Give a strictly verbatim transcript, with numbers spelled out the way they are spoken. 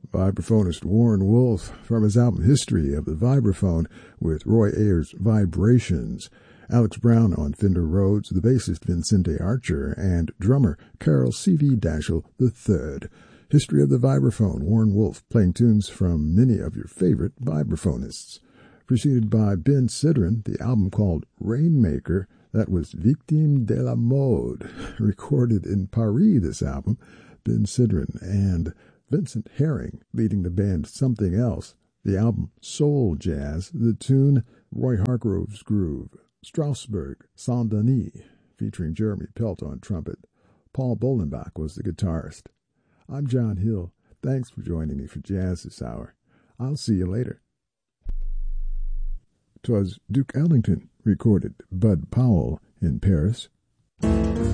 Vibraphonist Warren Wolf from his album History of the Vibraphone with Roy Ayers' Vibrations. Alex Brown on Fender Rhodes, the bassist Vincente Archer, and drummer Carol C V Daschel the third. History of the Vibraphone, Warren Wolf playing tunes from many of your favorite vibraphonists. Preceded by Ben Sidran, the album called Rainmaker, that was Victime de la Mode, recorded in Paris, this album. Ben Sidran and Vincent Herring leading the band Something Else, the album Soul Jazz, the tune Roy Hargrove's Groove. Strasbourg, Saint-Denis, featuring Jeremy Pelt on trumpet. Paul Bolenbach was the guitarist. I'm John Hill. Thanks for joining me for Jazz this hour. I'll see you later. 'Twas Duke Ellington recorded Bud Powell in Paris.